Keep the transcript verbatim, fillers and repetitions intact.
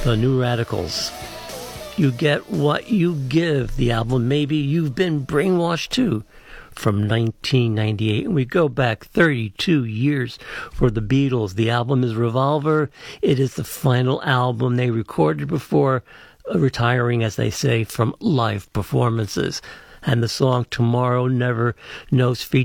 The New Radicals. You get what you give. The album Maybe You've Been Brainwashed Too, from nineteen ninety-eight. And we go back thirty-two years for the Beatles. The album is Revolver. It is the final album they recorded before retiring, as they say, from live performances. And the song Tomorrow Never Knows features